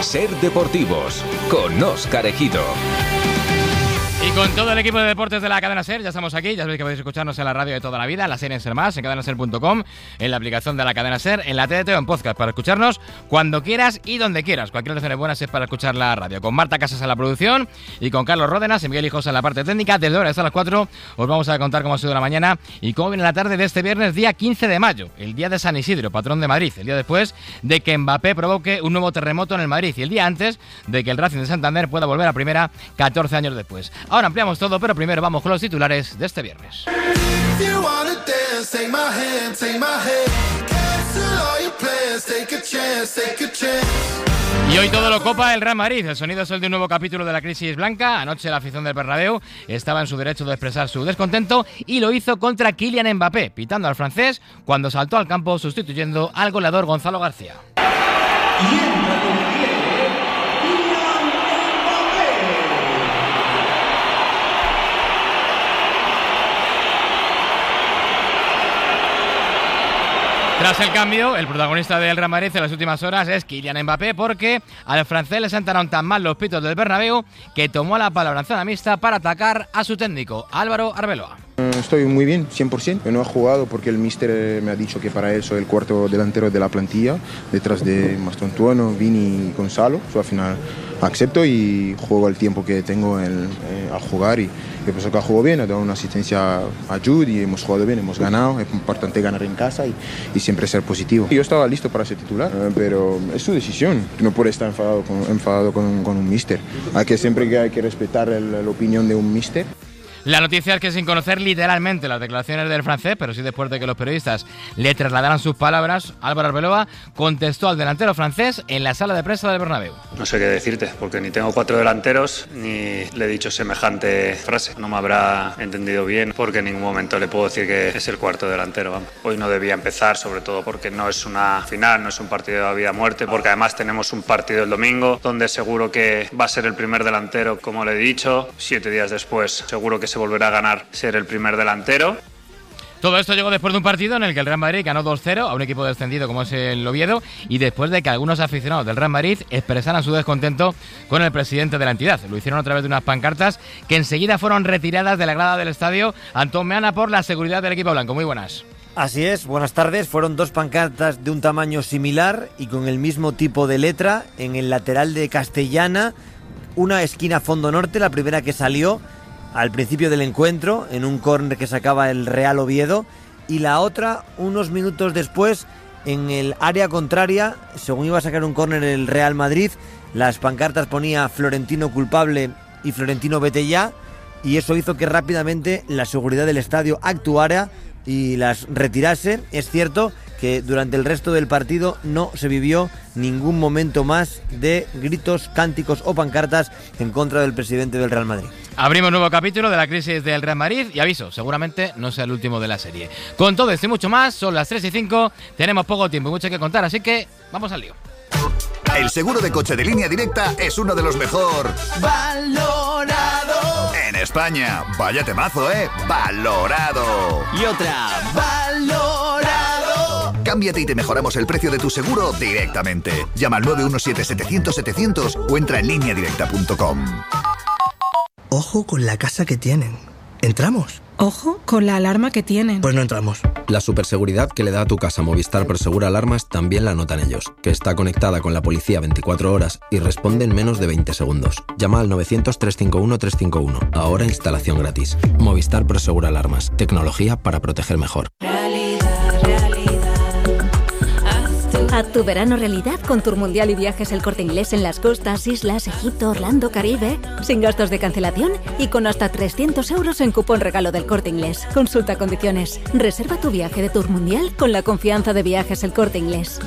Ser Deportivos, con Óscar Ejido. Y con todo el equipo de deportes de la cadena SER, ya estamos aquí. Ya sabéis que podéis escucharnos en la radio de toda la vida, en la SER en SER+, en cadenaser.com, en la aplicación de la cadena SER, en la TDT o en podcast, para escucharnos cuando quieras y donde quieras. Cualquier lección es buena es para escuchar la radio. Con Marta Casas en la producción y con Carlos Ródenas y Miguel Hijosa en la parte técnica. Desde ahora hasta las 4 os vamos a contar cómo ha sido la mañana y cómo viene la tarde de este viernes, día 15 de mayo, el día de San Isidro, patrón de Madrid, el día después de que Mbappé provoque un nuevo terremoto en el Madrid y el día antes de que el Racing de Santander pueda volver a primera 14 años después. Ahora ampliamos todo, pero primero vamos con los titulares de este viernes. Y hoy todo lo copa el Real Madrid. El sonido es el de un nuevo capítulo de la crisis blanca. Anoche la afición del Bernabéu estaba en su derecho de expresar su descontento y lo hizo contra Kylian Mbappé, pitando al francés cuando saltó al campo sustituyendo al goleador Gonzalo García. Tras el cambio, el protagonista del Real Madrid en las últimas horas es Kylian Mbappé, porque al francés le sentaron tan mal los pitos del Bernabéu que tomó la palabra en zona mixta para atacar a su técnico, Álvaro Arbeloa. Estoy muy bien, 100%. No he jugado porque el míster me ha dicho que para él soy el cuarto delantero de la plantilla, detrás de Mastrotuono, Vini y Gonzalo. Al final acepto y juego el tiempo que tengo a jugar y pienso que ha jugado bien, ha dado una asistencia a Jude y hemos jugado bien, hemos ganado. Es importante ganar en casa y siempre ser positivo. Yo estaba listo para ser titular, pero es su decisión. No puede estar enfadado con un míster. Hay que respetar la opinión de un míster. La noticia es que sin conocer literalmente las declaraciones del francés, pero sí después de que los periodistas le trasladaran sus palabras, Álvaro Arbeloa contestó al delantero francés en la sala de prensa del Bernabéu. No sé qué decirte, porque ni tengo 4 delanteros, ni le he dicho semejante frase. No me habrá entendido bien, porque en ningún momento le puedo decir que es el cuarto delantero. Vamos. Hoy no debía empezar, sobre todo porque no es una final, no es un partido de vida o muerte, porque además tenemos un partido el domingo, donde seguro que va a ser el primer delantero, como le he dicho. 7 días después, seguro que se volverá a ganar ser el primer delantero. Todo esto llegó después de un partido en el que el Real Madrid ganó 2-0 a un equipo descendido como es el Oviedo y después de que algunos aficionados del Real Madrid expresaran su descontento con el presidente de la entidad. Lo hicieron a través de unas pancartas que enseguida fueron retiradas de la grada del estadio Antón Meana por la seguridad del equipo blanco. Muy buenas. Así es, buenas tardes. Fueron 2 pancartas de un tamaño similar y con el mismo tipo de letra en el lateral de Castellana, una esquina fondo norte, la primera que salió al principio del encuentro, en un córner que sacaba el Real Oviedo, y la otra unos minutos después en el área contraria, según iba a sacar un córner el Real Madrid. Las pancartas ponía Florentino culpable y Florentino vete ya, y eso hizo que rápidamente la seguridad del estadio actuara y las retirase. Es cierto que durante el resto del partido no se vivió ningún momento más de gritos, cánticos o pancartas en contra del presidente del Real Madrid. Abrimos un nuevo capítulo de la crisis del Real Madrid y aviso, seguramente no sea el último de la serie. Con todo esto y mucho más, son las 3:05, tenemos poco tiempo y mucho que contar, así que vamos al lío. El seguro de coche de Línea Directa es uno de los mejor valorado en España. Vaya temazo, valorado. Y otra, valorado. Cámbiate y te mejoramos el precio de tu seguro directamente. Llama al 917-700-700 o entra en lineadirecta.com. Ojo con la casa que tienen. ¿Entramos? Ojo con la alarma que tienen. Pues no entramos. La superseguridad que le da a tu casa Movistar Prosegur Alarmas también la notan ellos, que está conectada con la policía 24 horas y responde en menos de 20 segundos. Llama al 900-351-351. Ahora instalación gratis. Movistar Prosegur Alarmas. Tecnología para proteger mejor. Haz tu verano realidad con Tour Mundial y Viajes El Corte Inglés en las costas, islas, Egipto, Orlando, Caribe, sin gastos de cancelación y con hasta 300 euros en cupón regalo del Corte Inglés. Consulta condiciones. Reserva tu viaje de Tour Mundial con la confianza de Viajes El Corte Inglés.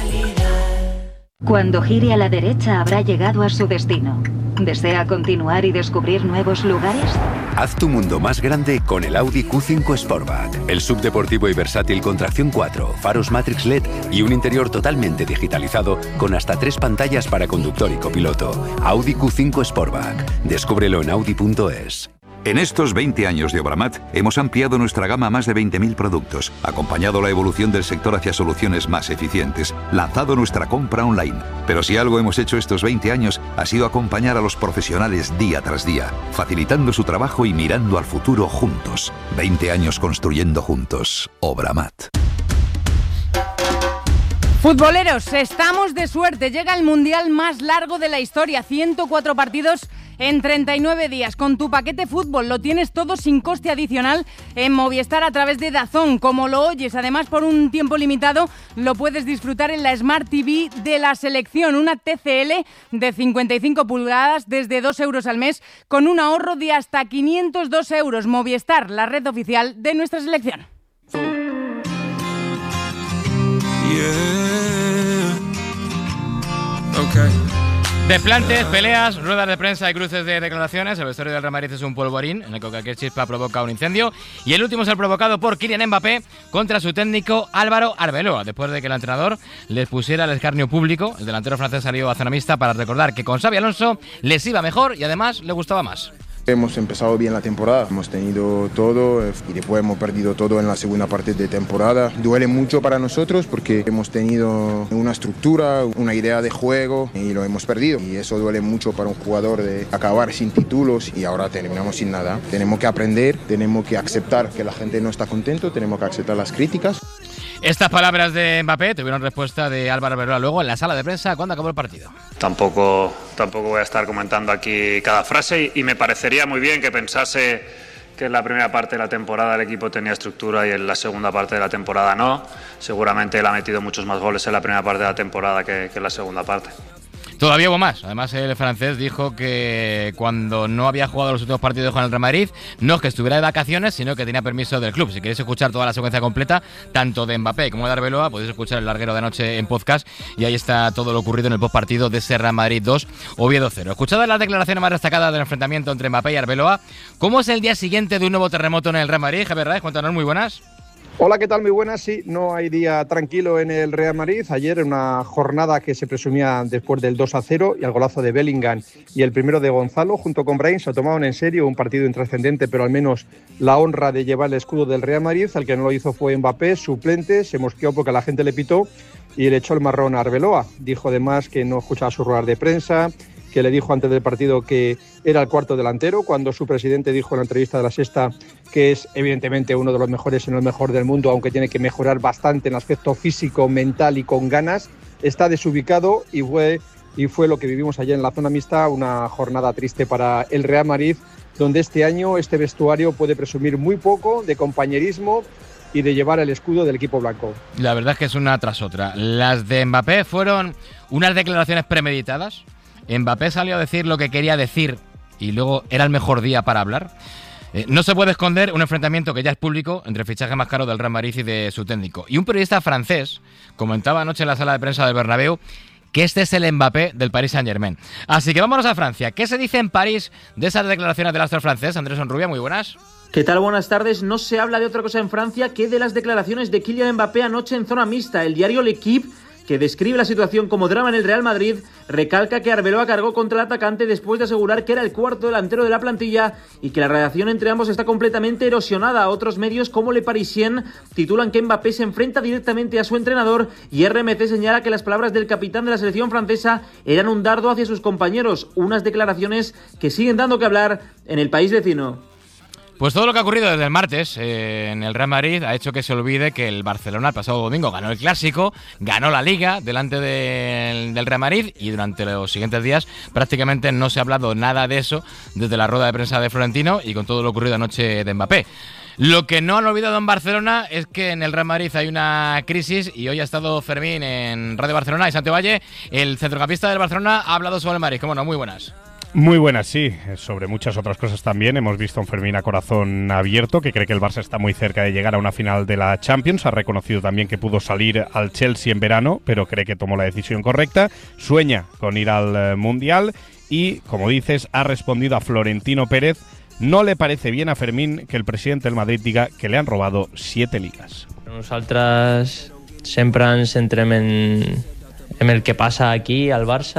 Cuando gire a la derecha habrá llegado a su destino. ¿Desea continuar y descubrir nuevos lugares? Haz tu mundo más grande con el Audi Q5 Sportback. El subdeportivo y versátil con tracción 4, faros Matrix LED y un interior totalmente digitalizado con hasta 3 pantallas para conductor y copiloto. Audi Q5 Sportback. Descúbrelo en Audi.es. En estos 20 años de Obramat hemos ampliado nuestra gama a más de 20.000 productos, acompañado la evolución del sector hacia soluciones más eficientes, lanzado nuestra compra online. Pero si algo hemos hecho estos 20 años ha sido acompañar a los profesionales día tras día, facilitando su trabajo y mirando al futuro juntos. 20 años construyendo juntos. Obramat. Futboleros, estamos de suerte. Llega el mundial más largo de la historia, 104 partidos en 39 días. Con tu paquete fútbol lo tienes todo sin coste adicional en Movistar a través de DAZN. Como lo oyes, además por un tiempo limitado lo puedes disfrutar en la Smart TV de la selección, una TCL de 55 pulgadas desde 2 euros al mes con un ahorro de hasta 502 euros. Movistar, la red oficial de nuestra selección. Desplantes, peleas, ruedas de prensa y cruces de declaraciones. El vestuario del Real Madrid es un polvorín en el que cualquier chispa provoca un incendio. Y el último es el provocado por Kylian Mbappé contra su técnico Álvaro Arbeloa, después de que el entrenador les pusiera el escarnio público. El delantero francés salió a zona mixta para recordar que con Xabi Alonso les iba mejor y además le gustaba más. Hemos empezado bien la temporada, hemos tenido todo y después hemos perdido todo en la segunda parte de temporada. Duele mucho para nosotros porque hemos tenido una estructura, una idea de juego y lo hemos perdido. Y eso duele mucho para un jugador de acabar sin títulos y ahora terminamos sin nada. Tenemos que aprender, tenemos que aceptar que la gente no está contento, tenemos que aceptar las críticas. Estas palabras de Mbappé tuvieron respuesta de Álvaro Arbeloa luego en la sala de prensa cuando acabó el partido. Tampoco voy a estar comentando aquí cada frase y me parecería muy bien que pensase que en la primera parte de la temporada el equipo tenía estructura y en la segunda parte de la temporada no. Seguramente él ha metido muchos más goles en la primera parte de la temporada que en la segunda parte. Todavía hubo más. Además, el francés dijo que cuando no había jugado los últimos partidos con el Real Madrid, no es que estuviera de vacaciones, sino que tenía permiso del club. Si queréis escuchar toda la secuencia completa, tanto de Mbappé como de Arbeloa, podéis escuchar el larguero de anoche en podcast y ahí está todo lo ocurrido en el postpartido de ese Real Madrid 2, Oviedo 0. Escuchadas las declaraciones más destacadas del enfrentamiento entre Mbappé y Arbeloa, ¿cómo es el día siguiente de un nuevo terremoto en el Real Madrid? Javier Raez, cuéntanos, muy buenas. Hola, ¿qué tal? Muy buenas. Sí, no hay día tranquilo en el Real Madrid. Ayer, en una jornada que se presumía después del 2-0 y al golazo de Bellingham y el primero de Gonzalo, junto con Brahim, se tomaron en serio un partido intrascendente, pero al menos la honra de llevar el escudo del Real Madrid. El que no lo hizo fue Mbappé, suplente, se mosqueó porque la gente le pitó y le echó el marrón a Arbeloa. Dijo además que no escuchaba sus ruedas de prensa, que le dijo antes del partido que era el cuarto delantero, cuando su presidente dijo en la entrevista de La Sexta que es evidentemente uno de los mejores, si no el mejor del mundo, aunque tiene que mejorar bastante en el aspecto físico, mental y con ganas. Está desubicado y fue lo que vivimos ayer en la zona mixta, una jornada triste para el Real Madrid, donde este año este vestuario puede presumir muy poco de compañerismo y de llevar el escudo del equipo blanco. La verdad es que es una tras otra. Las de Mbappé fueron unas declaraciones premeditadas. Mbappé salió a decir lo que quería decir y luego era el mejor día para hablar. No se puede esconder un enfrentamiento que ya es público entre el fichaje más caro del Real Madrid y de su técnico. Y un periodista francés comentaba anoche en la sala de prensa del Bernabéu que este es el Mbappé del Paris Saint-Germain. Así que vámonos a Francia. ¿Qué se dice en París de esas declaraciones del astro francés? Andrés Onrubia, muy buenas. ¿Qué tal? Buenas tardes. No se habla de otra cosa en Francia que de las declaraciones de Kylian Mbappé anoche en zona mixta. El diario L'Équipe, que describe la situación como drama en el Real Madrid, recalca que Arbeloa cargó contra el atacante después de asegurar que era el cuarto delantero de la plantilla y que la relación entre ambos está completamente erosionada. Otros medios como Le Parisien titulan que Mbappé se enfrenta directamente a su entrenador y RMC señala que las palabras del capitán de la selección francesa eran un dardo hacia sus compañeros, unas declaraciones que siguen dando que hablar en el país vecino. Pues todo lo que ha ocurrido desde el martes en el Real Madrid ha hecho que se olvide que el Barcelona el pasado domingo ganó el Clásico, ganó la Liga delante del Real Madrid y durante los siguientes días prácticamente no se ha hablado nada de eso desde la rueda de prensa de Florentino y con todo lo ocurrido anoche de Mbappé. Lo que no han olvidado en Barcelona es que en el Real Madrid hay una crisis y hoy ha estado Fermín en Radio Barcelona y Santiago Valle, el centrocampista del Barcelona, ha hablado sobre el Madrid. ¿Cómo no? Muy buenas. Muy buenas, sí, sobre muchas otras cosas también. Hemos visto a un Fermín a corazón abierto que cree que el Barça está muy cerca de llegar a una final de la Champions. Ha reconocido también que pudo salir al Chelsea en verano, pero cree que tomó la decisión correcta. Sueña con ir al Mundial y, como dices, ha respondido a Florentino Pérez. No le parece bien a Fermín que el presidente del Madrid diga que le han robado 7 ligas. Nosaltres sempre ens centrem en el que passa aquí al Barça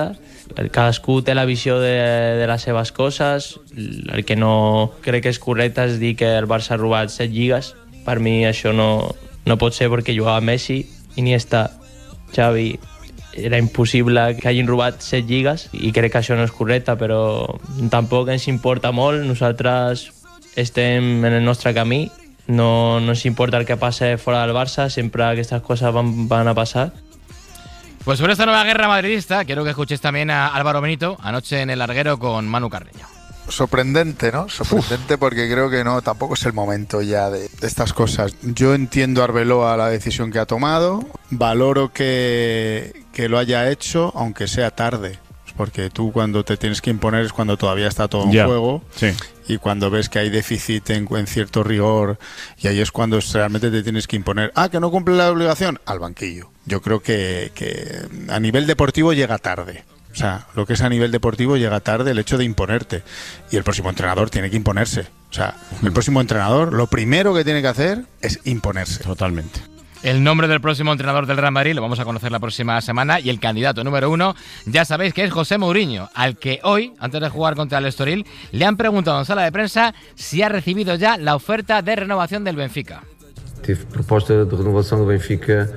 cadascú té la visió de les seves coses. El que no crec que és correcte és dir que el Barça ha robat 7 lligues. Per mi això no pot ser, perquè jugava Messi, Iniesta, Xavi. Era impossible que hagin robat 7 lligues i crec que això no és correcte, però tampoc ens importa molt. Nosaltres estem en el nostre camí, no ens importa el que passe fora del Barça, sempre aquestes coses van a pasar. Pues sobre esta nueva guerra madridista, quiero que escuches también a Álvaro Benito anoche en el Larguero con Manu Carreño. Sorprendente, ¿no? Sorprendente porque creo que no, tampoco es el momento ya de estas cosas. Yo entiendo a Arbeloa la decisión que ha tomado, valoro que lo haya hecho, aunque sea tarde. Porque tú cuando te tienes que imponer es cuando todavía está todo en juego, sí. Y cuando ves que hay déficit en cierto rigor, y ahí es cuando realmente te tienes que imponer. Que no cumple la obligación, al banquillo. Yo creo que a nivel deportivo llega tarde. O sea, lo que es a nivel deportivo llega tarde el hecho de imponerte. Y el próximo entrenador tiene que imponerse. O sea, el próximo entrenador lo primero que tiene que hacer es imponerse. Totalmente. El nombre del próximo entrenador del Real Madrid lo vamos a conocer la próxima semana, y el candidato número 1 ya sabéis que es José Mourinho, al que hoy, antes de jugar contra el Estoril, le han preguntado en sala de prensa si ha recibido ya la oferta de renovación del Benfica. Tive proposta de renovación del Benfica.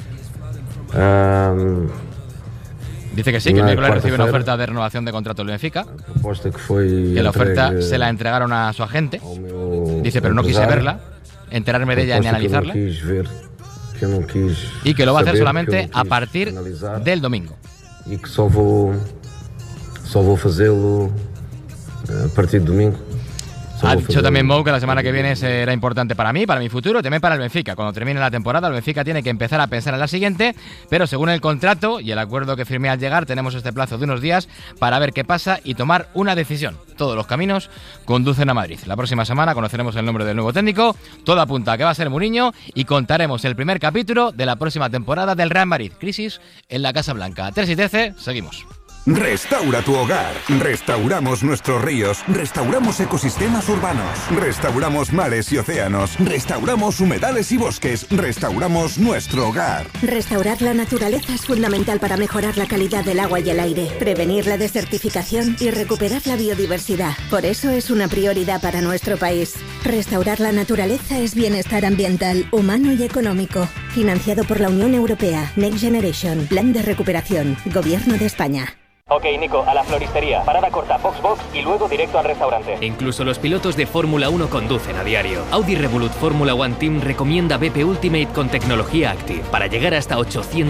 Dice que sí, que el miércoles recibe una oferta de renovación de contrato del Benfica, que la oferta se la entregaron a su agente. Dice, pero no quise verla, enterarme de ella ni analizarla, y que lo va a hacer solamente a partir del domingo. Y que só vou fazê-lo a partir del domingo. Ha dicho también Mou que la semana que viene será importante para mí, para mi futuro, también para el Benfica. Cuando termine la temporada, el Benfica tiene que empezar a pensar en la siguiente, pero según el contrato y el acuerdo que firmé al llegar, tenemos este plazo de unos días para ver qué pasa y tomar una decisión. Todos los caminos conducen a Madrid. La próxima semana conoceremos el nombre del nuevo técnico, todo apunta a que va a ser Mourinho, y contaremos el primer capítulo de la próxima temporada del Real Madrid. Crisis en la Casa Blanca. 3 y 13, seguimos. Restaura tu hogar. Restauramos nuestros ríos. Restauramos ecosistemas urbanos. Restauramos mares y océanos. Restauramos humedales y bosques. Restauramos nuestro hogar. Restaurar la naturaleza es fundamental para mejorar la calidad del agua y el aire, prevenir la desertificación y recuperar la biodiversidad. Por eso es una prioridad para nuestro país. Restaurar la naturaleza es bienestar ambiental, humano y económico. Financiado por la Unión Europea. Next Generation. Plan de recuperación. Gobierno de España. Ok, Nico, a la floristería, parada corta, Foxbox y luego directo al restaurante. Incluso los pilotos de Fórmula 1 conducen a diario. Audi Revolut Fórmula 1 Team recomienda BP Ultimate con tecnología Active para llegar hasta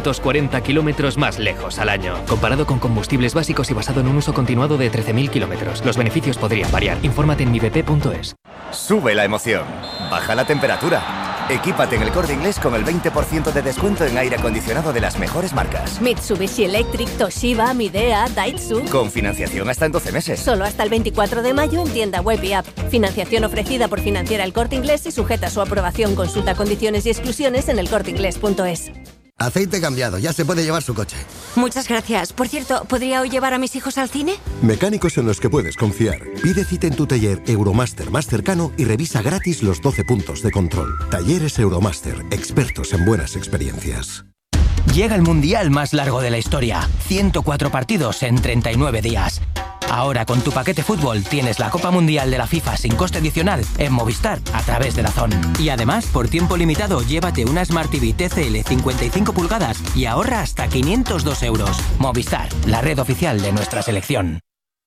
840 kilómetros más lejos al año. Comparado con combustibles básicos y basado en un uso continuado de 13.000 kilómetros. Los beneficios podrían variar. Infórmate en mibp.es. Sube la emoción. Baja la temperatura. Equípate en El Corte Inglés con el 20% de descuento en aire acondicionado de las mejores marcas. Mitsubishi Electric, Toshiba, Midea, Daitsu. Con financiación hasta en 12 meses. Solo hasta el 24 de mayo en tienda web y app. Financiación ofrecida por Financiera El Corte Inglés y sujeta a su aprobación. Consulta condiciones y exclusiones en elcorteinglés.es. Aceite cambiado, ya se puede llevar su coche. Muchas gracias. Por cierto, ¿podría hoy llevar a mis hijos al cine? Mecánicos en los que puedes confiar. Pide cita en tu taller Euromaster más cercano y revisa gratis los 12 puntos de control. Talleres Euromaster, expertos en buenas experiencias. Llega el mundial más largo de la historia. 104 partidos en 39 días. Ahora con tu paquete fútbol tienes la Copa Mundial de la FIFA sin coste adicional en Movistar a través de DAZN. Y además, por tiempo limitado, llévate una Smart TV TCL 55 pulgadas y ahorra hasta 502 euros. Movistar, la red oficial de nuestra selección.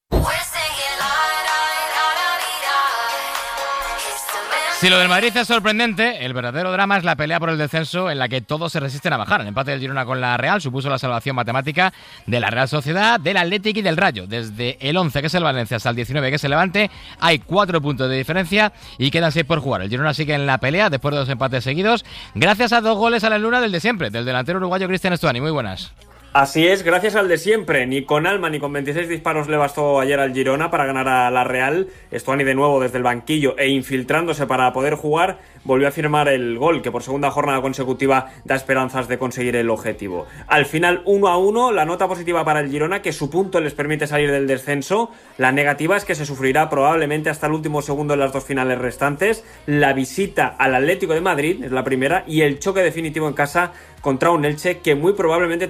Si lo del Madrid es sorprendente, el verdadero drama es la pelea por el descenso, en la que todos se resisten a bajar. El empate del Girona con la Real supuso la salvación matemática de la Real Sociedad, del Athletic y del Rayo. Desde el 11, que es el Valencia, hasta el 19, que es el Levante, hay 4 puntos de diferencia y quedan 6 por jugar. El Girona sigue en la pelea después de 2 empates seguidos, gracias a 2 goles a la luna del de siempre, del delantero uruguayo Cristian Stuani. Muy buenas. Así es, gracias al de siempre. Ni con alma ni con 26 disparos le bastó ayer al Girona para ganar a la Real. Stuani de nuevo desde el banquillo e infiltrándose para poder jugar, volvió a firmar el gol que por segunda jornada consecutiva da esperanzas de conseguir el objetivo. Al final 1-1, la nota positiva para el Girona, que su punto les permite salir del descenso. La negativa es que se sufrirá probablemente hasta el último segundo en las 2 finales restantes. La visita al Atlético de Madrid es la primera y el choque definitivo en casa contra un Elche que muy probablemente también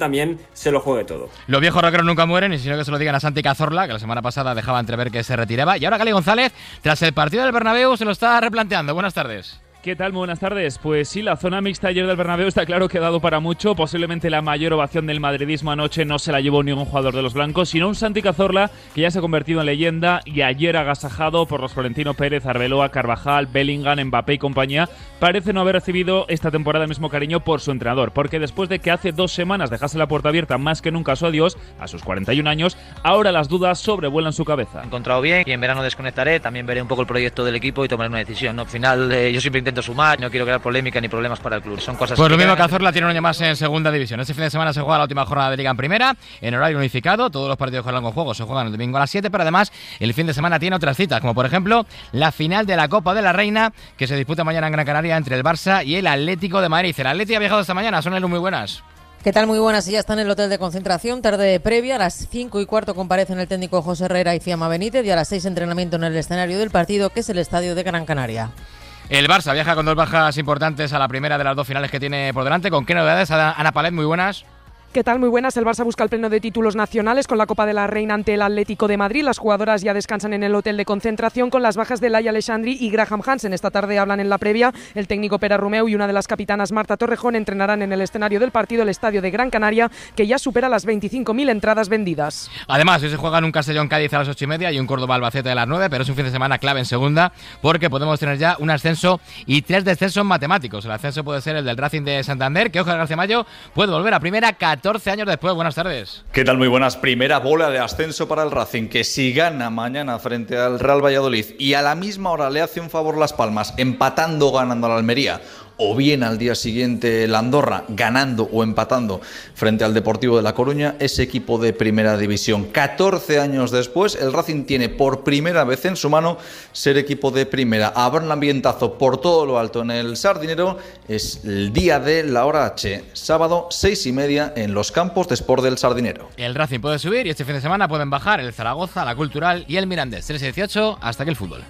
se lo juegue todo. Los viejos rockeros nunca mueren, y sino que se lo digan a Santi Cazorla, que la semana pasada dejaba entrever que se retiraba. Y ahora Gali González, tras el partido del Bernabéu, se lo está replanteando. Buenas tardes. ¿Qué tal? Muy buenas tardes. Pues sí, la zona mixta ayer del Bernabéu está claro que ha dado para mucho. Posiblemente la mayor ovación del madridismo anoche no se la llevó ningún jugador de los blancos, sino un Santi Cazorla que ya se ha convertido en leyenda y ayer agasajado por los Florentino Pérez, Arbeloa, Carvajal, Bellingham, Mbappé y compañía, parece no haber recibido esta temporada el mismo cariño por su entrenador, porque después de que hace 2 semanas dejase la puerta abierta más que nunca a su adiós, a sus 41 años, ahora las dudas sobrevuelan su cabeza. He encontrado bien y en verano desconectaré, también veré un poco el proyecto del equipo y tomaré una decisión, ¿no? Al final yo siempre intento sumar, no quiero crear polémica ni problemas para el club. Son cosas pues lo mismo que Cazorla tiene un año más en segunda división. Este fin de semana se juega la última jornada de Liga en primera, en horario unificado. Todos los partidos con largo juego se juegan el domingo a las 7, pero además el fin de semana tiene otras citas, como por ejemplo la final de la Copa de la Reina, que se disputa mañana en Gran Canaria entre el Barça y el Atlético de Madrid. El Atlético ha viajado esta mañana, son muy buenas. ¿Qué tal? Muy buenas. Ya está en el hotel de concentración, tarde previa. A las 5:15 comparecen el técnico José Herrera y Fiamma Benítez, y a las 6 entrenamiento en el escenario del partido, que es el estadio de Gran Canaria. El Barça viaja con 2 bajas importantes a la primera de las 2 finales que tiene por delante. ¿Con qué novedades? Ana Palet, muy buenas. ¿Qué tal? Muy buenas. El Barça busca el pleno de títulos nacionales con la Copa de la Reina ante el Atlético de Madrid. Las jugadoras ya descansan en el hotel de concentración con las bajas de Laia Alexandri y Graham Hansen. Esta tarde hablan en la previa. El técnico Pere Romeu y una de las capitanas, Marta Torrejón, entrenarán en el escenario del partido, el estadio de Gran Canaria, que ya supera las 25.000 entradas vendidas. Además, hoy se juegan un Castellón-Cádiz a las 8:30 y un Córdoba-Albacete a las 9, pero es un fin de semana clave en segunda porque podemos tener ya un ascenso y 3 descensos matemáticos. El ascenso puede ser el del Racing de Santander, que Óscar García Mayo puede volver a primera 14 años después. Buenas tardes. ¿Qué tal? Muy buenas. Primera bola de ascenso para el Racing, que si gana mañana frente al Real Valladolid y a la misma hora le hace un favor Las Palmas, empatando o ganando a la Almería, o bien al día siguiente la Andorra, ganando o empatando frente al Deportivo de La Coruña, ese equipo de primera división. 14 años después, el Racing tiene por primera vez en su mano ser equipo de primera. Habrá un ambientazo por todo lo alto en el Sardinero. Es el día de la hora H, sábado 6:30 en los campos de Sport del Sardinero. El Racing puede subir y este fin de semana pueden bajar el Zaragoza, la Cultural y el Mirandés. 13-18, hasta aquí el fútbol.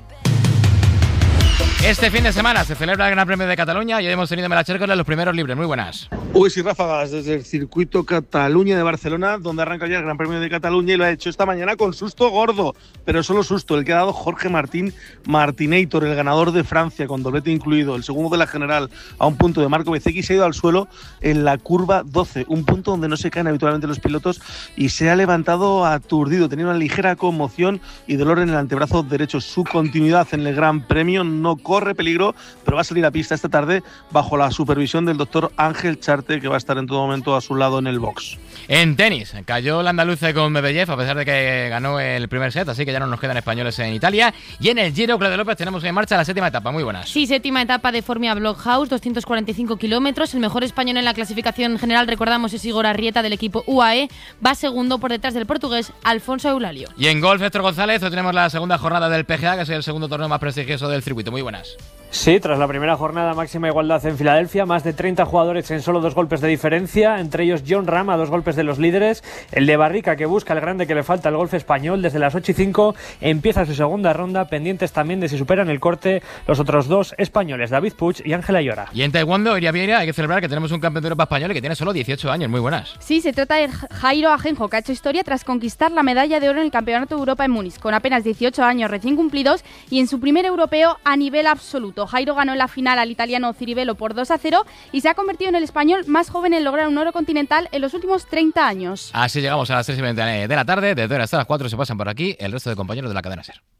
Este fin de semana se celebra el Gran Premio de Cataluña y hoy hemos tenido Melachércoles los primeros libres. Muy buenas. Uy, sí, ráfagas desde el circuito Cataluña de Barcelona, donde arranca ya el Gran Premio de Cataluña, y lo ha hecho esta mañana con susto gordo, pero solo susto el que ha dado Jorge Martín Martinator, el ganador de Francia, con doblete incluido, el segundo de la general, a un punto de Marco Bezzecchi. Se ha ido al suelo en la curva 12, un punto donde no se caen habitualmente los pilotos, y se ha levantado aturdido, tenía una ligera conmoción y dolor en el antebrazo derecho. Su continuidad en el Gran Premio no corre peligro, pero va a salir a pista esta tarde bajo la supervisión del doctor Ángel Charte, que va a estar en todo momento a su lado en el box. En tenis, cayó el andaluce con Medvedev a pesar de que ganó el primer set, así que ya no nos quedan españoles en Italia. Y en el Giro, Claudia López, tenemos en marcha la 7ª etapa. Muy buenas. Sí, 7ª etapa de Formia Blockhouse, 245 kilómetros. El mejor español en la clasificación general, recordamos, es Igor Arrieta del equipo UAE. Va segundo por detrás del portugués Alfonso Eulalio. Y en golf, Héctor González, hoy tenemos la segunda jornada del PGA, que es el segundo torneo más prestigioso del circuito. Muy buenas. Sí, tras la primera jornada, máxima igualdad en Filadelfia, más de 30 jugadores en solo 2 golpes de diferencia, entre ellos John Ram a 2 golpes de los líderes, el de Barrica, que busca el grande que le falta al golf español. Desde las 8:05 empieza su segunda ronda, pendientes también de si superan el corte los otros 2 españoles, David Puig y Ángela Llora. Y en Taekwondo, Iria Vieira, hay que celebrar que tenemos un campeón de Europa español y que tiene solo 18 años. Muy buenas. Sí, se trata de Jairo Ajenjo, que ha hecho historia tras conquistar la medalla de oro en el Campeonato de Europa en Múnich, con apenas 18 años recién cumplidos y en su primer europeo a nivel absoluto. Jairo ganó en la final al italiano Ciribello por 2-0 y se ha convertido en el español más joven en lograr un oro continental en los últimos 30 años. Así llegamos a las 3:20 de la tarde. Desde ahora hasta las 4 se pasan por aquí el resto de compañeros de la cadena SER.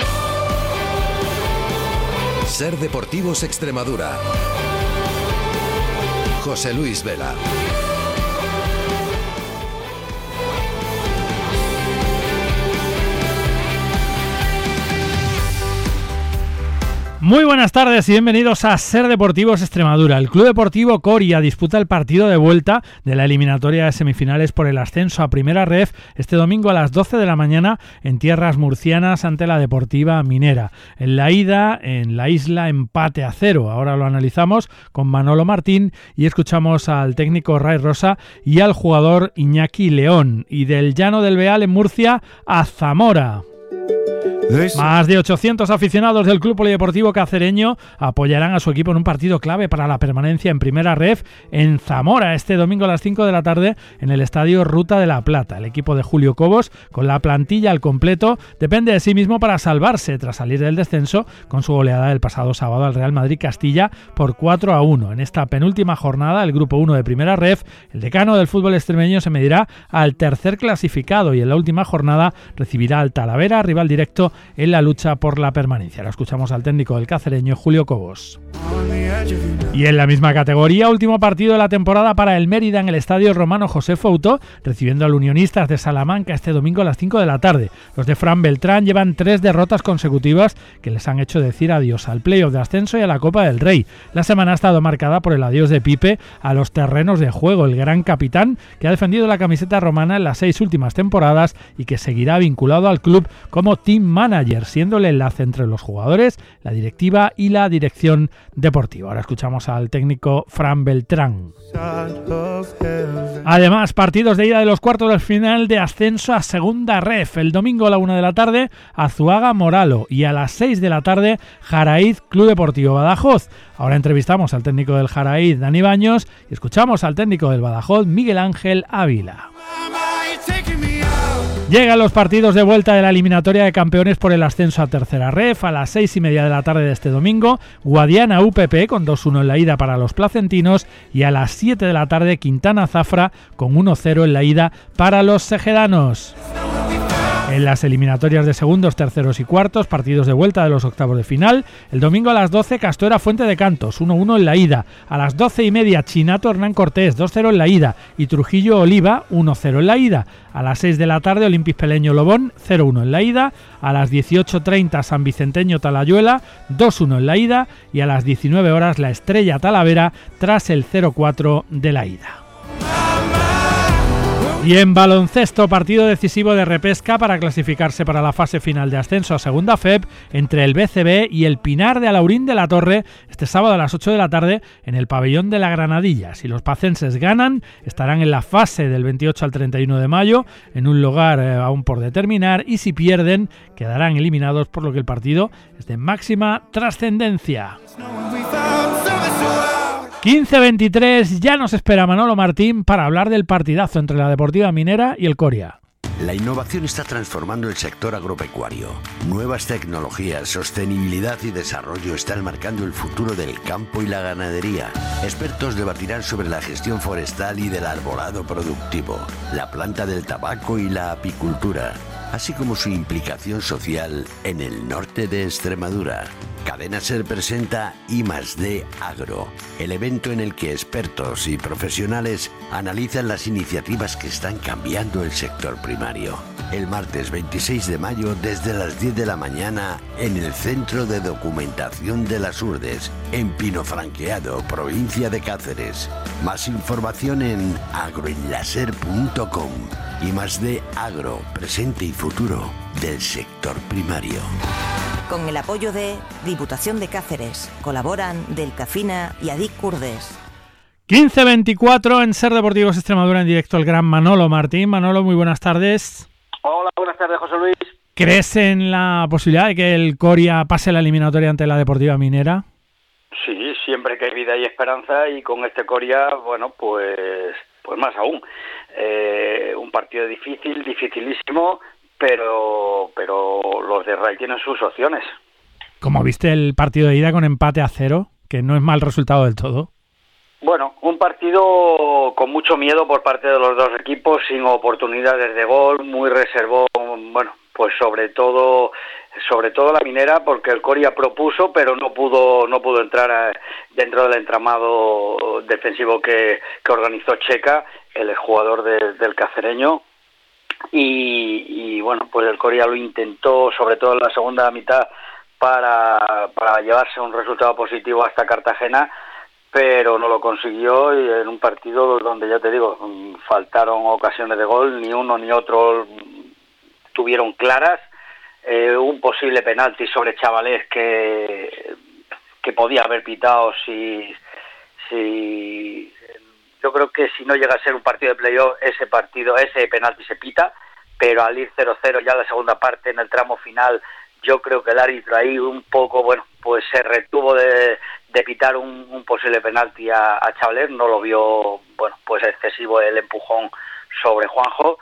SER Deportivos Extremadura. José Luis Vela. Muy buenas tardes y bienvenidos a SER Deportivos Extremadura. El Club Deportivo Coria disputa el partido de vuelta de la eliminatoria de semifinales por el ascenso a Primera Ref este domingo a las 12 de la mañana en tierras murcianas ante la Deportiva Minera. En la ida, en la isla, empate a 0. Ahora lo analizamos con Manolo Martín y escuchamos al técnico Ray Rosa y al jugador Iñaki León. Y del Llano del Beal en Murcia a Zamora. Más de 800 aficionados del Club Polideportivo Cacereño apoyarán a su equipo en un partido clave para la permanencia en Primera Ref en Zamora este domingo a las 5 de la tarde en el Estadio Ruta de la Plata. El equipo de Julio Cobos, con la plantilla al completo, depende de sí mismo para salvarse tras salir del descenso con su goleada del pasado sábado al Real Madrid Castilla por 4-1. En esta penúltima jornada, el Grupo 1 de Primera Ref, el decano del fútbol extremeño se medirá al tercer clasificado y en la última jornada recibirá al Talavera, rival directo en la lucha por la permanencia. Ahora escuchamos al técnico del cacereño, Julio Cobos. Y en la misma categoría, último partido de la temporada para el Mérida en el Estadio Romano José Foutó, recibiendo al Unionistas de Salamanca este domingo a las 5 de la tarde. Los de Fran Beltrán llevan 3 derrotas consecutivas que les han hecho decir adiós al playoff de ascenso y a la Copa del Rey. La semana ha estado marcada por el adiós de Pipe a los terrenos de juego, el gran capitán que ha defendido la camiseta romana en las 6 últimas temporadas y que seguirá vinculado al club como team manager, siendo el enlace entre los jugadores, la directiva y la dirección deportiva. Ahora escuchamos al técnico Fran Beltrán. Además, partidos de ida de los cuartos de final de ascenso a Segunda Ref. El domingo a la 1 de la tarde, Azuaga Moralo, y a las 6 de la tarde, Jaraíz Club Deportivo Badajoz. Ahora entrevistamos al técnico del Jaraíz, Dani Baños, y escuchamos al técnico del Badajoz, Miguel Ángel Ávila. Llegan los partidos de vuelta de la eliminatoria de campeones por el ascenso a Tercera Ref. A las 6:30 de la tarde de este domingo, Guadiana UPP con 2-1 en la ida para los placentinos, y a las 7 de la tarde Quintana Zafra con 1-0 en la ida para los segedanos. En las eliminatorias de segundos, terceros y cuartos, partidos de vuelta de los octavos de final, el domingo a las 12 Castuera Fuente de Cantos, 1-1 en la ida. A las 12:30 Chinato Hernán Cortés, 2-0 en la ida, y Trujillo Oliva, 1-0 en la ida. A las 6 de la tarde Olimpis Peleño Lobón, 0-1 en la ida. A las 18:30 San Vicenteño Talayuela, 2-1 en la ida, y a las 19 horas La Estrella Talavera tras el 0-4 de la ida. Y en baloncesto, partido decisivo de repesca para clasificarse para la fase final de ascenso a Segunda FEP entre el BCB y el Pinar de Alaurín de la Torre este sábado a las 8 de la tarde en el pabellón de la Granadilla. Si los pacenses ganan, estarán en la fase del 28 al 31 de mayo, en un lugar aún por determinar, y si pierden, quedarán eliminados, por lo que el partido es de máxima trascendencia. 15:23, ya nos espera Manolo Martín para hablar del partidazo entre la Deportiva Minera y el Coria. La innovación está transformando el sector agropecuario. Nuevas tecnologías, sostenibilidad y desarrollo están marcando el futuro del campo y la ganadería. Expertos debatirán sobre la gestión forestal y del arbolado productivo, la planta del tabaco y la apicultura, así como su implicación social en el norte de Extremadura. Cadena SER presenta I+D Agro, el evento en el que expertos y profesionales analizan las iniciativas que están cambiando el sector primario. El martes 26 de mayo desde las 10 de la mañana en el Centro de Documentación de las Urdes, en Pinofranqueado, provincia de Cáceres. Más información en agroenlaser.com. I+D Agro, presente y futuro del sector primario. Con el apoyo de Diputación de Cáceres, colaboran Delcafina y Adic Curdes. 15:24 en SER Deportivos Extremadura, en directo el gran Manolo Martín. Manolo, muy buenas tardes. Hola, buenas tardes, José Luis. ¿Crees en la posibilidad de que el Coria pase la eliminatoria ante la Deportiva Minera? Sí, siempre que hay vida y esperanza, y con este Coria, bueno, pues más aún. Un partido difícil, dificilísimo, pero los de Ray tienen sus opciones. ¿Cómo viste el partido de ida con empate a 0? Que no es mal resultado del todo. Bueno, un partido con mucho miedo por parte de los dos equipos, sin oportunidades de gol, muy reservado, bueno, pues sobre todo la Minera, porque el Coria propuso, pero no pudo entrar dentro del entramado defensivo que organizó Checa, el jugador del cacereño. Y bueno, pues el Coria lo intentó, sobre todo en la segunda mitad, para llevarse un resultado positivo hasta Cartagena, pero no lo consiguió, y en un partido donde, ya te digo, faltaron ocasiones de gol, ni uno ni otro tuvieron claras. Un posible penalti sobre Chavalés que podía haber pitado si yo creo que si no llega a ser un partido de playoff, ese penalti se pita, pero al ir 0-0 ya la segunda parte, en el tramo final, Yo creo que el árbitro ahí un poco, bueno, pues se retuvo de pitar un posible penalti a Chavaler, no lo vio, bueno, pues excesivo el empujón sobre Juanjo,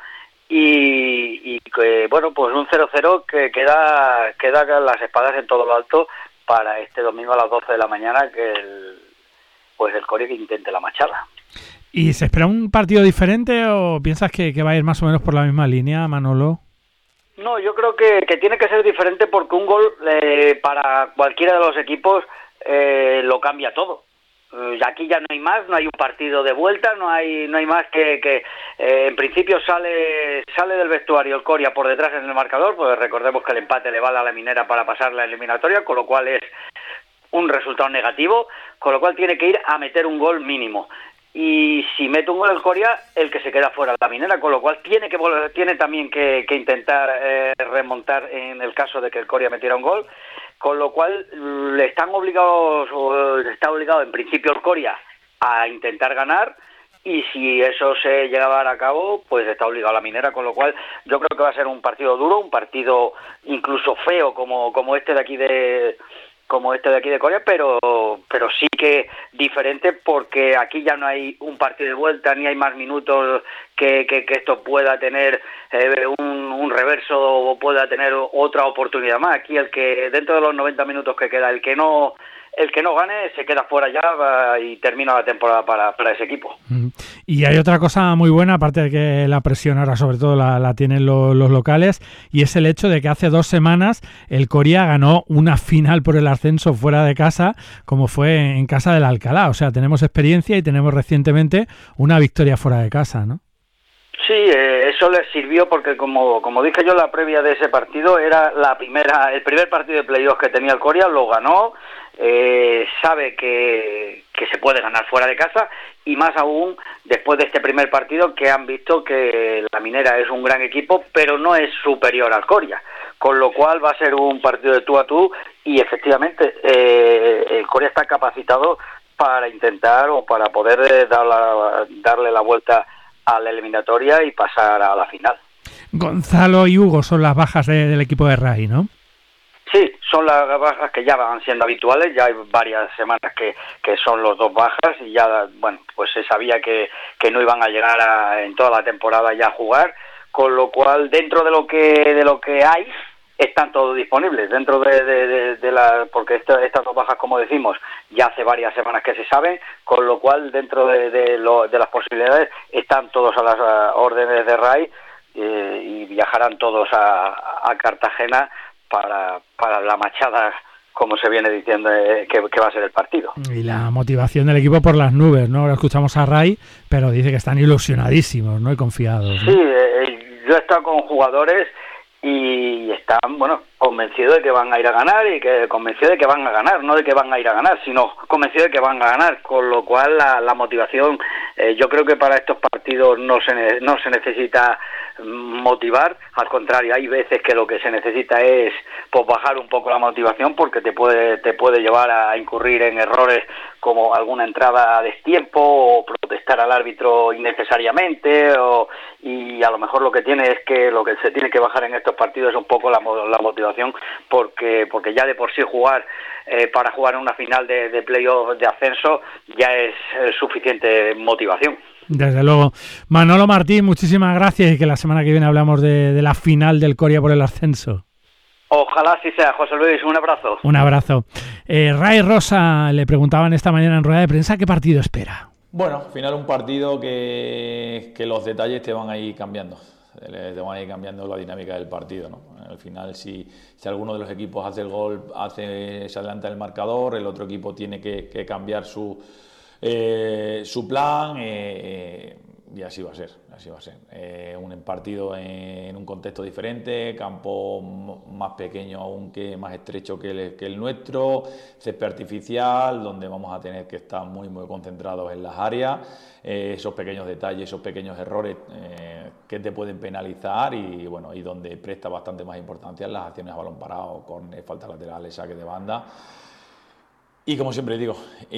y que, bueno, pues un 0-0 que queda las espadas en todo lo alto para este domingo a las 12 de la mañana, que el Coria que intente la machada. ¿Y se espera un partido diferente o piensas que va a ir más o menos por la misma línea, Manolo? No, yo creo que tiene que ser diferente porque un gol para cualquiera de los equipos lo cambia todo. Aquí ya no hay más, no hay un partido de vuelta, no hay más que en principio sale del vestuario el Coria por detrás en el marcador, pues recordemos que el empate le vale a la Minera para pasar la eliminatoria, con lo cual es un resultado negativo, con lo cual tiene que ir a meter un gol mínimo. Y si mete un gol el Coria, el que se queda fuera la Minera, con lo cual tiene también que intentar remontar en el caso de que el Coria metiera un gol, con lo cual está obligado en principio el Coria a intentar ganar, y si eso se llega a llevar a cabo, pues está obligado la Minera, con lo cual yo creo que va a ser un partido duro, un partido incluso feo como este de aquí de Coria, pero sí que diferente, porque aquí ya no hay un partido de vuelta, ni hay más minutos que esto pueda tener un reverso o pueda tener otra oportunidad más. Aquí el que dentro de los 90 minutos que queda, el que no gane se queda fuera ya y termina la temporada para ese equipo. Y hay otra cosa muy buena, aparte de que la presión ahora sobre todo la tienen los locales, y es el hecho de que hace 2 semanas el Coria ganó una final por el ascenso fuera de casa, como fue en casa del Alcalá. O sea, tenemos experiencia y tenemos recientemente una victoria fuera de casa, ¿no? Sí, eso les sirvió porque como dije yo, la previa de ese partido era el primer partido de playoff que tenía el Coria, lo ganó, sabe que se puede ganar fuera de casa, y más aún después de este primer partido, que han visto que la Minera es un gran equipo, pero no es superior al Coria, con lo cual va a ser un partido de tú a tú, y efectivamente el Coria está capacitado para intentar o para poder darle la vuelta a la eliminatoria y pasar a la final. Gonzalo y Hugo son las bajas del equipo de RAI, ¿no? Sí, son las bajas que ya van siendo habituales, ya hay varias semanas que son los 2 bajas, y ya, bueno, pues se sabía que no iban a llegar en toda la temporada ya a jugar, con lo cual dentro de lo que hay están todos disponibles, dentro porque estas 2 bajas, como decimos, ya hace varias semanas que se saben, con lo cual dentro de las posibilidades están todos a las órdenes de RAI, y viajarán todos a Cartagena para la machada, como se viene diciendo que va a ser el partido. Y la motivación del equipo por las nubes, ¿no? Ahora escuchamos a Ray, pero dice que están ilusionadísimos, ¿no? Y confiados, ¿no? Sí, yo he estado con jugadores y están, bueno, convencidos de que van a ir a ganar, y convencidos de que van a ganar, no de que van a ir a ganar, sino convencidos de que van a ganar, con lo cual la motivación, yo creo que para estos partidos no se necesita motivar, al contrario, hay veces que lo que se necesita es pues bajar un poco la motivación, porque te puede llevar a incurrir en errores como alguna entrada a destiempo o protestar al árbitro innecesariamente, y a lo mejor lo que se tiene que bajar en estos partidos es un poco la motivación, porque ya de por sí jugar para jugar en una final de playoff de ascenso ya es suficiente motivación. Desde luego. Manolo Martín, muchísimas gracias, y que la semana que viene hablamos de la final del Coria por el ascenso. Ojalá así sea, José Luis, un abrazo. Un abrazo. Ray Rosa, le preguntaban esta mañana en rueda de prensa qué partido espera. Bueno, al final un partido que los detalles te van a ir cambiando. Te van a ir cambiando la dinámica del partido, ¿no? Al final, si alguno de los equipos hace el gol, se adelanta el marcador, el otro equipo tiene que cambiar su plan, y así va a ser. Un partido en un contexto diferente, campo más pequeño aún, que más estrecho que el nuestro, césped artificial, donde vamos a tener que estar muy concentrados en las áreas, esos pequeños detalles, esos pequeños errores que te pueden penalizar, y bueno, y donde presta bastante más importancia en las acciones a balón parado, con faltas laterales, saque de banda. Y como siempre digo,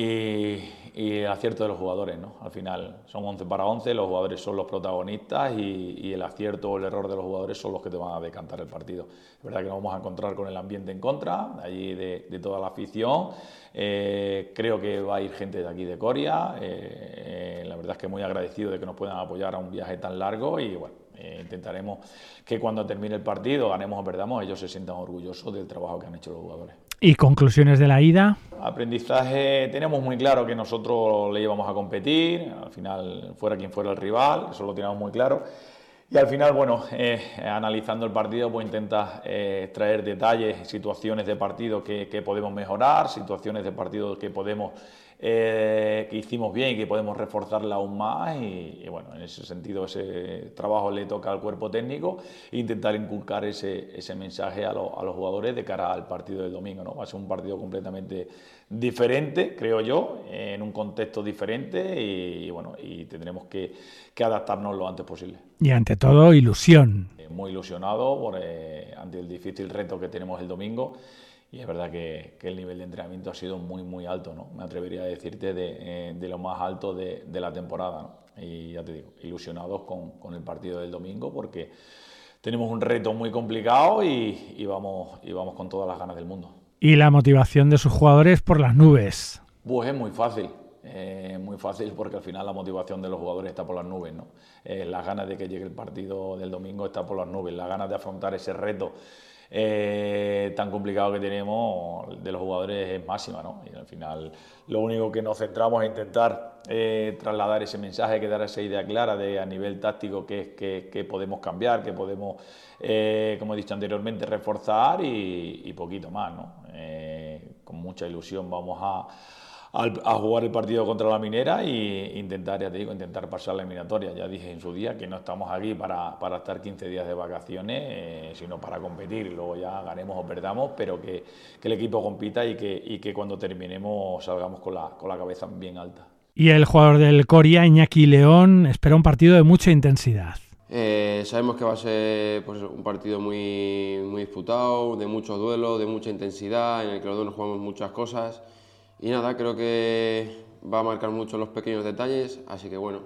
y el acierto de los jugadores, ¿no? Al final son 11 para 11, los jugadores son los protagonistas y el acierto o el error de los jugadores son los que te van a decantar el partido. Es verdad que nos vamos a encontrar con el ambiente en contra, allí de toda la afición. Creo que va a ir gente de aquí de Coria. La verdad es que muy agradecido de que nos puedan apoyar a un viaje tan largo y bueno, intentaremos que cuando termine el partido, ganemos o perdamos, ellos se sientan orgullosos del trabajo que han hecho los jugadores. ¿Y conclusiones de la ida? Aprendizaje, tenemos muy claro que nosotros le íbamos a competir, al final fuera quien fuera el rival, eso lo teníamos muy claro. Y al final, bueno, analizando el partido, pues intentas extraer detalles, situaciones de partido que podemos mejorar, situaciones de partido que podemos que hicimos bien y que podemos reforzarla aún más y bueno, en ese sentido ese trabajo le toca al cuerpo técnico e intentar inculcar ese mensaje a los jugadores de cara al partido del domingo, ¿no? Va a ser un partido completamente diferente, creo yo, en un contexto diferente y bueno, y tendremos que adaptarnos lo antes posible. Y ante todo, ilusión. Muy ilusionado ante el difícil reto que tenemos el domingo. Y es verdad que el nivel de entrenamiento ha sido muy, muy alto, ¿no? Me atrevería a decirte de lo más alto de la temporada, ¿no? Y ya te digo, ilusionados con el partido del domingo porque tenemos un reto muy complicado y vamos con todas las ganas del mundo. Y la motivación de sus jugadores por las nubes. Pues es muy fácil porque al final la motivación de los jugadores está por las nubes, ¿no? Las ganas de que llegue el partido del domingo está por las nubes, las ganas de afrontar ese reto tan complicado que tenemos de los jugadores es máxima, ¿no? Y al final lo único que nos centramos es intentar trasladar ese mensaje, que dar esa idea clara de a nivel táctico que podemos cambiar, que podemos, como he dicho anteriormente, reforzar y poquito más, ¿no? Con mucha ilusión vamos a jugar el partido contra la Minera e intentar pasar la eliminatoria. Ya dije en su día que no estamos aquí para estar 15 días de vacaciones, sino para competir. Luego ya ganemos o perdamos, pero que el equipo compita y que cuando terminemos salgamos con la cabeza bien alta. Y el jugador del Coria, Iñaki León, espera un partido de mucha intensidad. Sabemos que va a ser pues, un partido muy, muy disputado, de muchos duelos, de mucha intensidad, en el que los dos nos jugamos muchas cosas. Y nada, creo que va a marcar mucho los pequeños detalles, así que bueno,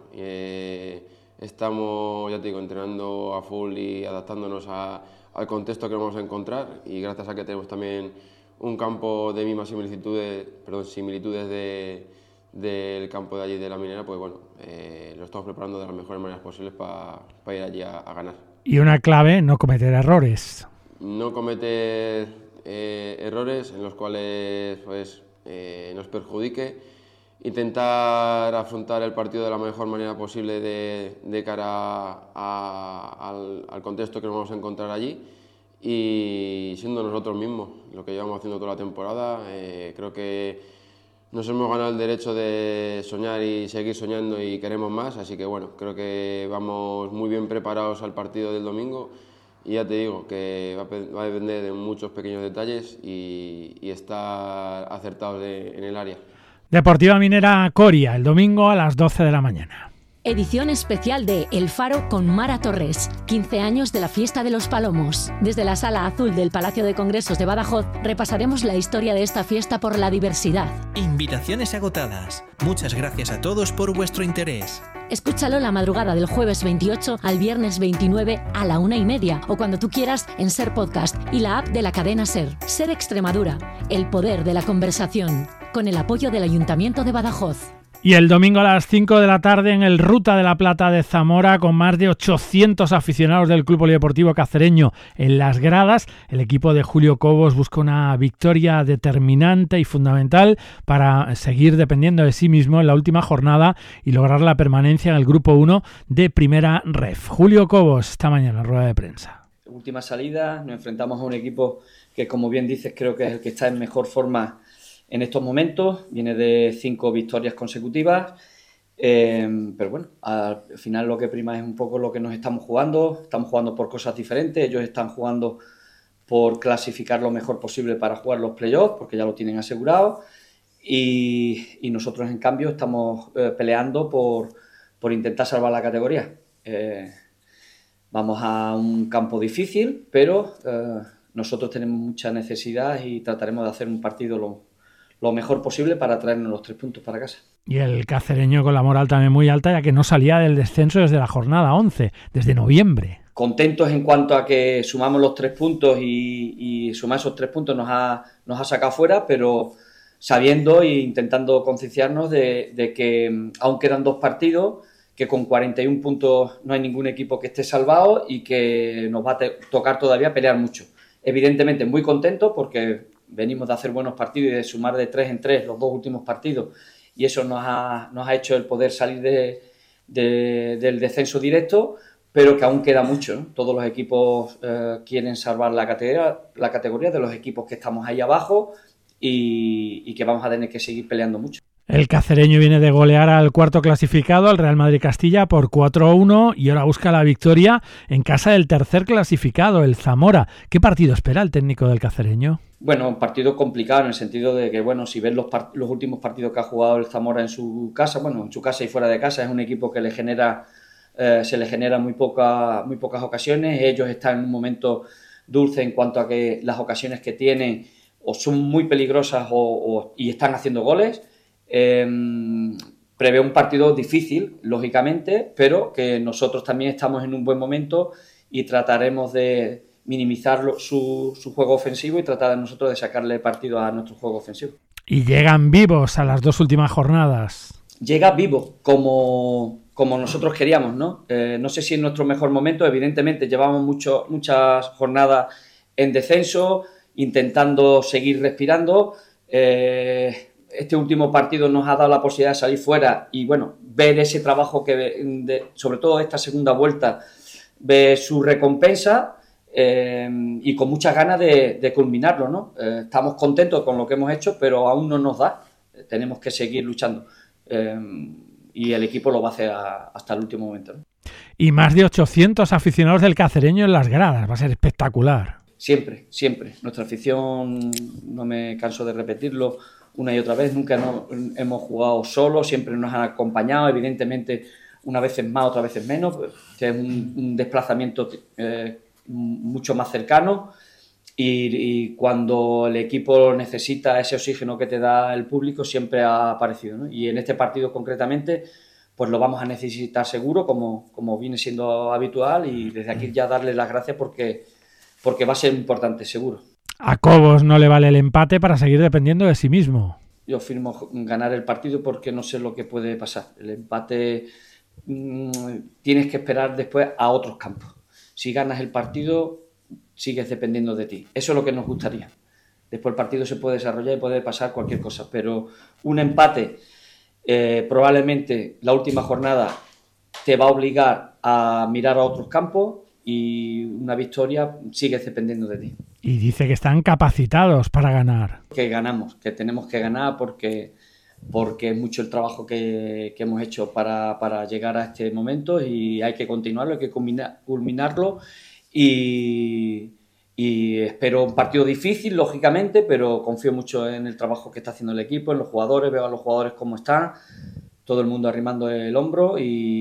estamos, ya te digo, entrenando a full y adaptándonos al contexto que vamos a encontrar y gracias a que tenemos también un campo de mismas similitudes del campo de allí de la Minera, pues bueno, lo estamos preparando de las mejores maneras posibles para ir allí a ganar. Y una clave, no cometer errores. No cometer errores en los cuales pues nos perjudique, intentar afrontar el partido de la mejor manera posible de cara al contexto que nos vamos a encontrar allí y siendo nosotros mismos, lo que llevamos haciendo toda la temporada. Creo que nos hemos ganado el derecho de soñar y seguir soñando y queremos más, así que bueno, creo que vamos muy bien preparados al partido del domingo. Y ya te digo que va a depender de muchos pequeños detalles y estar acertados en el área. Deportiva Minera Coria, el domingo a las 12 de la mañana. Edición especial de El Faro con Mara Torres, 15 años de la Fiesta de los Palomos. Desde la Sala Azul del Palacio de Congresos de Badajoz repasaremos la historia de esta fiesta por la diversidad. Invitaciones agotadas. Muchas gracias a todos por vuestro interés. Escúchalo la madrugada del jueves 28 al viernes 29 a la 1:30 o cuando tú quieras en Ser Podcast y la app de la cadena Ser. Ser Extremadura, el poder de la conversación, con el apoyo del Ayuntamiento de Badajoz. Y el domingo a las 5 de la tarde en el Ruta de la Plata de Zamora, con más de 800 aficionados del Club Polideportivo Cacereño en las gradas, el equipo de Julio Cobos busca una victoria determinante y fundamental para seguir dependiendo de sí mismo en la última jornada y lograr la permanencia en el Grupo 1 de Primera Ref. Julio Cobos, esta mañana en rueda de prensa. Última salida, nos enfrentamos a un equipo que, como bien dices, creo que es el que está en mejor forma en estos momentos, viene de 5 victorias consecutivas, pero bueno, al final lo que prima es un poco lo que nos estamos jugando por cosas diferentes, ellos están jugando por clasificar lo mejor posible para jugar los playoffs, porque ya lo tienen asegurado, y nosotros en cambio estamos peleando por intentar salvar la categoría. Vamos a un campo difícil, pero nosotros tenemos mucha necesidad y trataremos de hacer un partido lo mejor posible para traernos los 3 puntos para casa. Y el cacereño con la moral también muy alta, ya que no salía del descenso desde la jornada 11, desde noviembre. Contentos en cuanto a que sumamos los 3 puntos y sumar esos 3 puntos nos ha sacado fuera, pero sabiendo e intentando concienciarnos de que aún quedan 2 partidos, que con 41 puntos no hay ningún equipo que esté salvado y que nos va a tocar todavía pelear mucho. Evidentemente muy contentos porque venimos de hacer buenos partidos y de sumar de 3 en 3 los 2 últimos partidos, y eso nos ha hecho el poder salir del descenso directo, pero que aún queda mucho, ¿no? Todos los equipos quieren salvar la categoría de los equipos que estamos ahí abajo y que vamos a tener que seguir peleando mucho. El cacereño viene de golear al cuarto clasificado, al Real Madrid Castilla, por 4-1 y ahora busca la victoria en casa del tercer clasificado, el Zamora. ¿Qué partido espera el técnico del cacereño? Bueno, un partido complicado en el sentido de que, bueno, si ves los últimos partidos que ha jugado el Zamora en su casa, bueno, en su casa y fuera de casa, es un equipo que se le genera muy pocas ocasiones. Ellos están en un momento dulce en cuanto a que las ocasiones que tienen o son muy peligrosas y están haciendo goles. Prevé un partido difícil, lógicamente, pero que nosotros también estamos en un buen momento y trataremos de minimizar su juego ofensivo y tratar de nosotros de sacarle partido a nuestro juego ofensivo. Y llegan vivos a las 2 últimas jornadas. Llega vivo, como nosotros queríamos, ¿no? No sé si en nuestro mejor momento, evidentemente llevamos muchas jornadas en descenso, intentando seguir respirando. Este último partido nos ha dado la posibilidad de salir fuera y, bueno, ver ese trabajo sobre todo esta segunda vuelta, ver su recompensa y con muchas ganas de culminarlo, ¿no? Estamos contentos con lo que hemos hecho, pero aún no nos da. Tenemos que seguir luchando y el equipo lo va a hacer hasta el último momento, ¿no? Y más de 800 aficionados del cacereño en las gradas. Va a ser espectacular. Siempre. Nuestra afición, no me canso de repetirlo una y otra vez, nunca hemos jugado solos, siempre nos han acompañado, evidentemente unas veces más, otras veces menos, que es un desplazamiento mucho más cercano y cuando el equipo necesita ese oxígeno que te da el público siempre ha aparecido, ¿no? Y en este partido concretamente pues lo vamos a necesitar seguro, como viene siendo habitual, y desde aquí ya darle las gracias porque va a ser importante, seguro. A Cobos no le vale el empate para seguir dependiendo de sí mismo. Yo firmo ganar el partido porque no sé lo que puede pasar. El empate tienes que esperar después a otros campos. Si ganas el partido, sigues dependiendo de ti. Eso es lo que nos gustaría. Después el partido se puede desarrollar y puede pasar cualquier cosa, pero un empate, probablemente la última jornada te va a obligar a mirar a otros campos, y una victoria sigues dependiendo de ti. Y dice que están capacitados para ganar. Que ganamos, que tenemos que ganar porque es mucho el trabajo que hemos hecho para llegar a este momento y hay que continuarlo, hay que culminarlo y espero un partido difícil, lógicamente, pero confío mucho en el trabajo que está haciendo el equipo, en los jugadores, veo a los jugadores cómo están, todo el mundo arrimando el hombro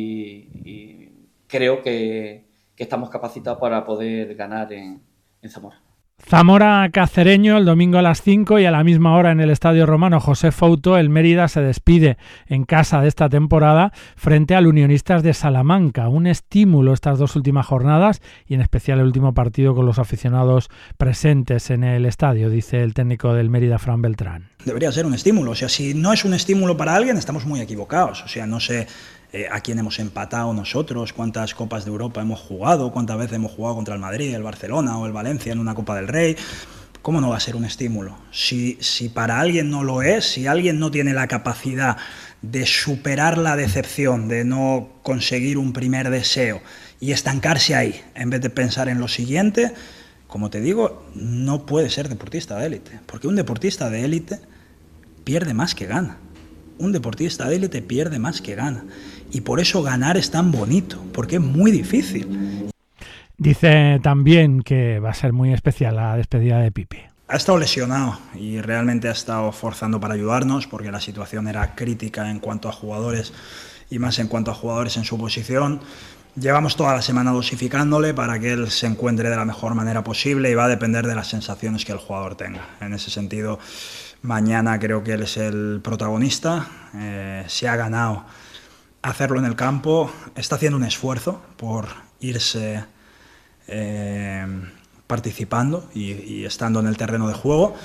y creo que estamos capacitados para poder ganar en Zamora. Zamora Cacereño el domingo a las 5 y a la misma hora en el Estadio Romano José Fouto, el Mérida se despide en casa de esta temporada frente al Unionistas de Salamanca. Un estímulo estas 2 últimas jornadas y en especial el último partido con los aficionados presentes en el estadio, dice el técnico del Mérida, Fran Beltrán. Debería ser un estímulo, o sea, si no es un estímulo para alguien estamos muy equivocados, o sea, no sé a quién hemos empatado nosotros, cuántas Copas de Europa hemos jugado, cuántas veces hemos jugado contra el Madrid, el Barcelona o el Valencia en una Copa del Rey. ¿Cómo no va a ser un estímulo? Si para alguien no lo es, si alguien no tiene la capacidad de superar la decepción, de no conseguir un primer deseo y estancarse ahí, en vez de pensar en lo siguiente, como te digo, no puede ser deportista de élite, porque un deportista de élite pierde más que gana. Un deportista de élite pierde más que gana. Y por eso ganar es tan bonito, porque es muy difícil. Dice también que va a ser muy especial la despedida de Pipi. Ha estado lesionado y realmente ha estado forzando para ayudarnos, porque la situación era crítica en cuanto a jugadores y más en cuanto a jugadores en su posición. Llevamos toda la semana dosificándole para que él se encuentre de la mejor manera posible y va a depender de las sensaciones que el jugador tenga. En ese sentido, Mañana creo que él es el protagonista, se ha ganado hacerlo en el campo, está haciendo un esfuerzo por irse participando y estando en el terreno de juego,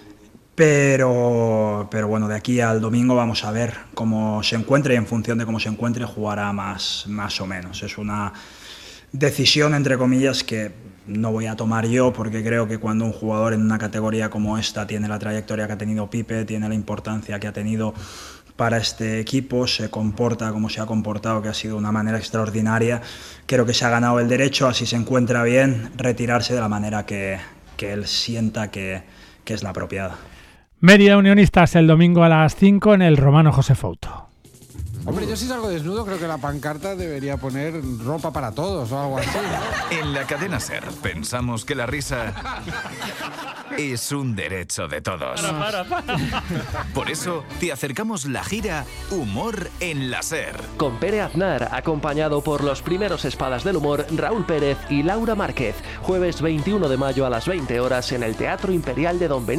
pero bueno, de aquí al domingo vamos a ver cómo se encuentre y en función de cómo se encuentre jugará más o menos. Es una decisión, entre comillas, que no voy a tomar yo, porque creo que cuando un jugador en una categoría como esta tiene la trayectoria que ha tenido Pipe, tiene la importancia que ha tenido para este equipo, se comporta como se ha comportado, que ha sido de una manera extraordinaria, creo que se ha ganado el derecho, así se encuentra bien, retirarse de la manera que él sienta que es la apropiada. Mérida Unionistas el domingo a las 5 en el Romano José Fouto. Hombre, yo si salgo desnudo creo que la pancarta debería poner ropa para todos o algo así, ¿no? En la cadena SER pensamos que la risa es un derecho de todos. Para. Por eso te acercamos la gira Humor en la SER. Con Pere Aznar, acompañado por los primeros espadas del humor Raúl Pérez y Laura Márquez. Jueves 21 de mayo a las 20 horas en el Teatro Imperial de Don Benito.